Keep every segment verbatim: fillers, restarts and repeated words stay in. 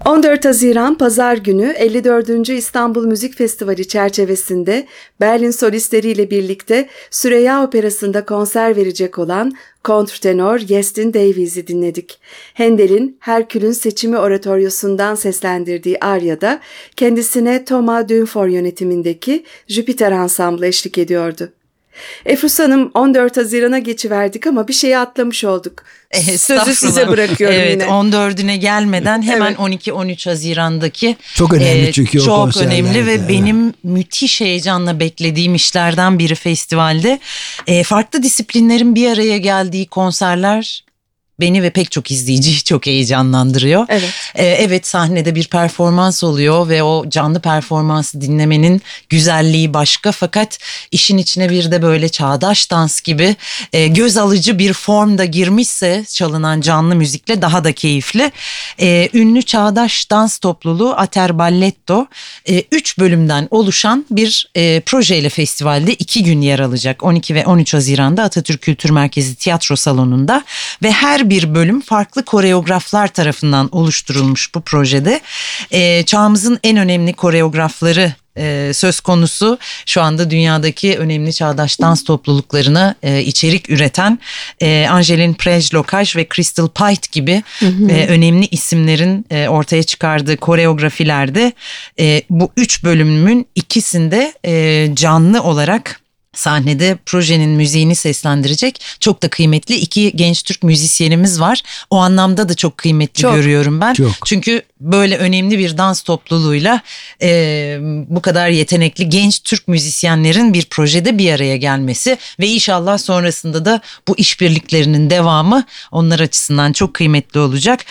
on dört Haziran Pazar günü elli dördüncü İstanbul Müzik Festivali çerçevesinde Berlin solistleriyle birlikte Süreyya Operası'nda konser verecek olan kontrtenor Yestin Davies'i dinledik. Handel'in Herkül'ün Seçimi oratoryosundan seslendirdiği aryada kendisine Thomas Dünfor yönetimindeki Jüpiter Ansamblı eşlik ediyordu. Efrus Hanım, on dört Haziran'a geçiverdik ama bir şeyi atlamış olduk. Sözü size bırakıyorum evet, yine. on dördüne gelmeden hemen Evet. on iki on üç Hazirandaki çok önemli e, çünkü o çok önemli ve evet. benim müthiş heyecanla beklediğim işlerden biri festivalde. E, farklı disiplinlerin bir araya geldiği konserler beni ve pek çok izleyiciyi çok heyecanlandırıyor. Evet. Ee, evet, sahnede bir performans oluyor ve o canlı performansı dinlemenin güzelliği başka. Fakat işin içine bir de böyle çağdaş dans gibi e, göz alıcı bir formda girmişse çalınan canlı müzikle daha da keyifli. E, ünlü çağdaş dans topluluğu Ater Balletto e, üç bölümden oluşan bir e, projeyle festivalde iki gün yer alacak. on iki ve on üç Haziran'da Atatürk Kültür Merkezi Tiyatro Salonu'nda ve her bir bölüm farklı koreograflar tarafından oluşturulmuş bu projede. Ee, çağımızın en önemli koreografları e, söz konusu. Şu anda dünyadaki önemli çağdaş dans topluluklarına e, içerik üreten e, Angelin Prejlokaj ve Crystal Pite gibi hı hı. E, önemli isimlerin e, ortaya çıkardığı koreografilerde e, bu üç bölümün ikisinde e, canlı olarak sahnede projenin müziğini seslendirecek çok da kıymetli iki genç Türk müzisyenimiz var. O anlamda da çok kıymetli çok, görüyorum ben. Çok. Çünkü böyle önemli bir dans topluluğuyla e, bu kadar yetenekli genç Türk müzisyenlerin bir projede bir araya gelmesi ve inşallah sonrasında da bu işbirliklerinin devamı onlar açısından çok kıymetli olacak.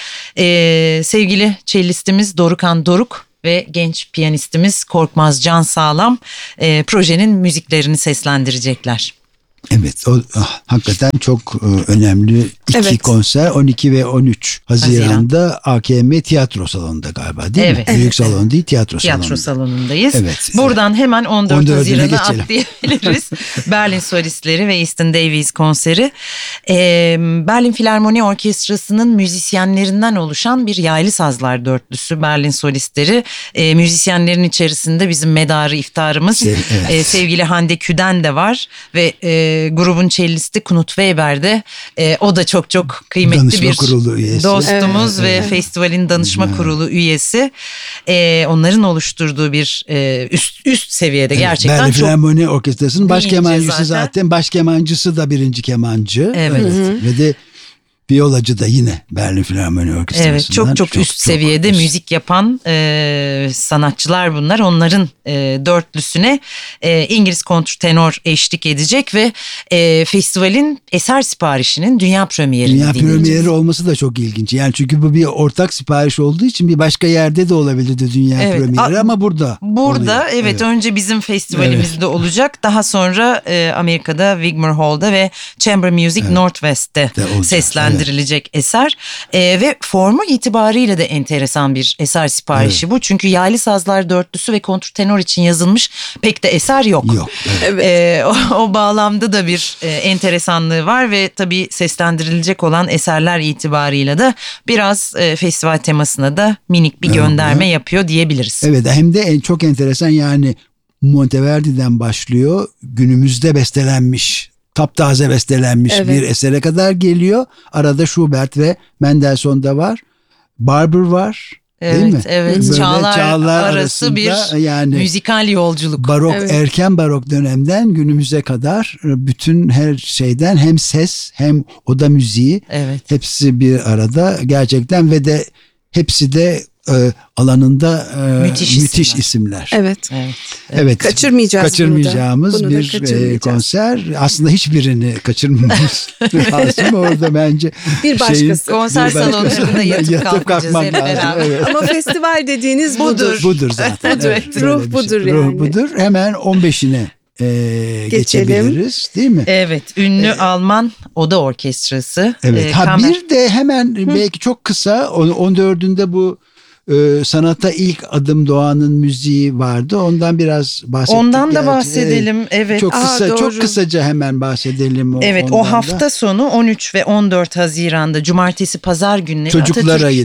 E, sevgili cellistimiz Dorukan Doruk ve genç piyanistimiz Korkmaz Can Sağlam e, projenin müziklerini seslendirecekler. Evet, o ah, hakikaten çok e, önemli iki evet. konser on iki ve on üç Haziran'da Haziran. A K M Tiyatro Salonu'nda galiba değil evet. mi? Büyük salon değil, tiyatro, tiyatro salonu. salonundayız. Evet. Buradan hemen on dört Haziran'a atlayabiliriz. Berlin solistleri ve Yestin Davies konseri. Ee, Berlin Filarmoni Orkestrası'nın müzisyenlerinden oluşan bir yaylı sazlar dörtlüsü Berlin solistleri. Ee, müzisyenlerin içerisinde bizim medarı iftarımız Sev, evet. e, sevgili Hande Küden de var ve e, grubun cellisti Knut Weber de e, o da çok çok kıymetli danışma bir dostumuz evet, ve evet. festivalin danışma evet. kurulu üyesi. E, onların oluşturduğu bir e, üst üst seviyede evet, gerçekten Berlin çok. Berlin Filarmoni Orkestrası'nın baş kemancısı zaten. zaten baş kemancısı da birinci kemancı. Evet. evet. Ve de Viyolacı da yine Berlin Filarmoni Orkestrası'ndan. Evet, çok çok, çok üst çok, seviyede çok müzik yapan e, sanatçılar bunlar. Onların e, dörtlüsüne e, İngiliz kontrtenor eşlik edecek ve e, festivalin eser siparişinin dünya premieri. Dünya premieri olması da çok ilginç. Yani çünkü bu bir ortak sipariş olduğu için bir başka yerde de olabilirdi dünya evet, premieri a, ama burada. Burada evet, evet önce bizim festivalimizde evet. olacak. Daha sonra e, Amerika'da Wigmore Hall'da ve Chamber Music evet. Northwest'te seslendirecek. Evet. eser ee, ve formu itibariyle de enteresan bir eser siparişi evet. bu. Çünkü yaylı sazlar dörtlüsü ve kontrtenor için yazılmış pek de eser yok. Yok. Evet. Ee, o, o bağlamda da bir e, enteresanlığı var ve tabii seslendirilecek olan eserler itibariyle de biraz e, festival temasına da minik bir evet. gönderme yapıyor diyebiliriz. Evet, hem de en çok enteresan yani Monteverdi'den başlıyor, günümüzde bestelenmiş, taptaze bestelenmiş evet. bir esere kadar geliyor. Arada Schubert ve Mendelssohn da var. Barber var. Evet, değil mi? Evet, Böyle çağlar, çağlar arası bir yani müzikal yolculuk. Barok, evet. erken barok dönemden günümüze kadar bütün her şeyden hem ses hem oda müziği evet. hepsi bir arada gerçekten ve de hepsi de e, alanında e, müthiş, müthiş isimler. isimler. Evet. Evet. evet. Kaçırmayacağız Kaçırmayacağımız bunu da. Bunu bir kaçırmayacağız. konser. Aslında hiçbirini kaçırmamamız lazım orada bence. Bir başkası. Şeyin, konser bir salonunda yatıp, yatıp kalkacağız hep beraber. Evet. Ama festival dediğiniz budur. Budur zaten. budur. Evet, ruh budur yani. Ruh budur. Hemen on beşine Ee, geçebiliriz değil mi? Evet, ünlü ee, Alman Oda Orkestrası. Evet. E, ha kamer... bir de hemen Hı. belki çok kısa on dördünde bu e, sanata ilk adım Doğan'ın müziği vardı. Ondan biraz bahsettik. Ondan da bahsedelim. Evet. Çok kısa, Aa, çok kısaca hemen bahsedelim. O, evet, o hafta da. sonu on üç ve on dört Haziran'da cumartesi pazar günleri çocuklara Atatürk yine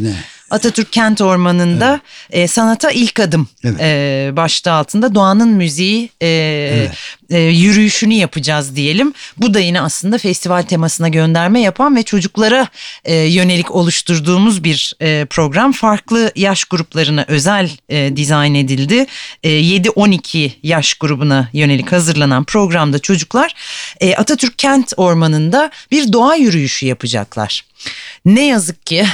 Atatürk Kent Ormanı'nda evet. e, sanata ilk adım evet. e, başlığı altında doğanın müziği e, evet. e, yürüyüşünü yapacağız diyelim. Bu da yine aslında festival temasına gönderme yapan ve çocuklara e, yönelik oluşturduğumuz bir e, program. Farklı yaş gruplarına özel e, dizayn edildi. E, yedi on iki yaş grubuna yönelik hazırlanan programda çocuklar e, Atatürk Kent Ormanı'nda bir doğa yürüyüşü yapacaklar. Ne yazık ki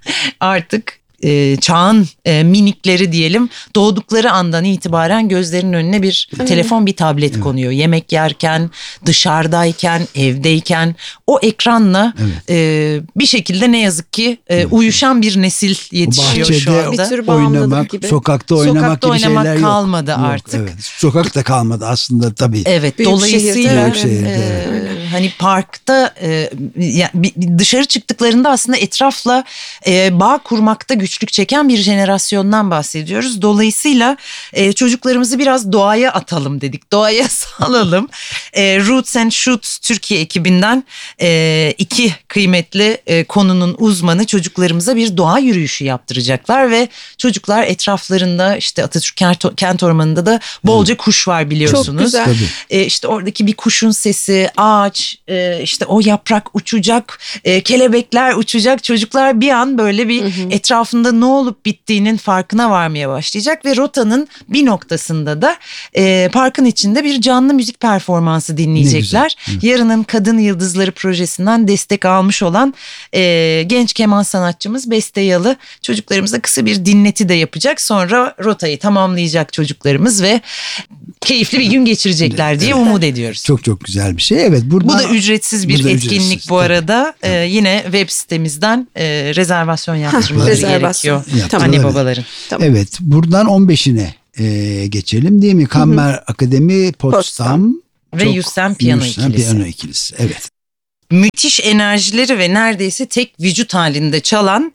artık e, çağın e, minikleri diyelim doğdukları andan itibaren gözlerinin önüne bir evet. telefon, bir tablet evet. konuyor. Yemek yerken, dışarıdayken, evdeyken o ekranla evet. e, bir şekilde ne yazık ki e, evet. uyuşan bir nesil yetişiyor bahçede şu anda. Bir tür oynamak, gibi. sokakta oynamak sokakta gibi oynamak şeyler kalmadı yok. artık. Yok, evet. Sokakta kalmadı aslında tabii. Evet, büyük dolayısıyla şehirde, e, hani parkta e, yani dışarı çıktıklarında aslında etrafla e, bağ kurmakta güçlük çeken bir jenerasyondan bahsediyoruz. Dolayısıyla e, çocuklarımızı biraz doğaya atalım dedik. Doğaya salalım. E, Roots and Shoots Türkiye ekibinden e, iki kıymetli e, konunun uzmanı çocuklarımıza bir doğa yürüyüşü yaptıracaklar ve çocuklar etraflarında işte Atatürk Kent, Kent Ormanı'nda da bolca kuş var biliyorsunuz. Çok güzel. E, işte oradaki bir kuşun sesi, ağaç, e, işte o yaprak uçacak, e, kelebekler uçacak. Çocuklar bir an böyle bir hı hı. etrafında ne olup bittiğinin farkına varmaya başlayacak ve rotanın bir noktasında da e, parkın içinde bir canlı müzik performansı dinleyecekler. Yarının Kadın Yıldızları projesinden destek almış olan e, genç keman sanatçımız Beste Yalı çocuklarımıza kısa bir dinleti de yapacak. Sonra rotayı tamamlayacak çocuklarımız ve keyifli bir gün geçirecekler diye evet. umut ediyoruz. Çok çok güzel bir şey. Evet. Buradan, bu da ücretsiz bir etkinlik ücretsiz, bu arada. Tabii. Ee, yine web sitemizden e, rezervasyon yaptırmaları gerekiyor. Yaptırmaları. Anne babaların. Tamam. Evet. Buradan on beşine e, geçelim değil mi? Kammer Akademi, Potsdam ve Yusen Piyano Yusen İkilisi. Piyano İkilisi. Evet. Müthiş enerjileri ve neredeyse tek vücut halinde çalan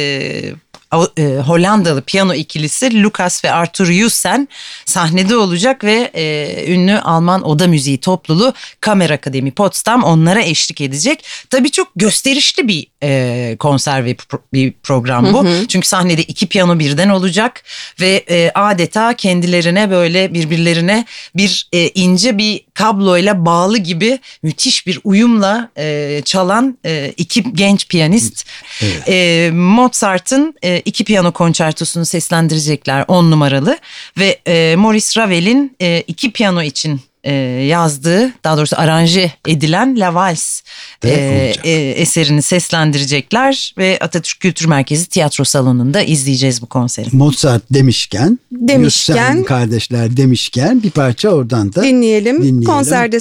e, Hollandalı piyano ikilisi Lucas ve Arthur Yusen sahnede olacak ve e, ünlü Alman oda müziği topluluğu Kammer Akademi Potsdam onlara eşlik edecek. Tabii çok gösterişli bir e, konser ve pro, bir program bu. Hı hı. Çünkü sahnede iki piyano birden olacak ve e, adeta kendilerine böyle birbirlerine bir e, ince bir kabloyla bağlı gibi müthiş bir uyumla e, çalan e, iki genç piyanist. Evet. E, Mozart'ın e, iki piyano konçertosunu seslendirecekler on numaralı ve e, Maurice Ravel'in e, iki piyano için e, yazdığı, daha doğrusu aranje edilen La Valse e, e, eserini seslendirecekler ve Atatürk Kültür Merkezi Tiyatro Salonu'nda izleyeceğiz bu konseri. Mozart demişken, demişken Yusen kardeşler demişken bir parça oradan da dinleyelim. dinleyelim. Konserde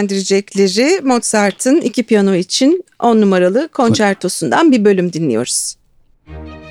seslendirecekleri Mozart'ın iki piyano için on numaralı konçertosundan bir bölüm dinliyoruz.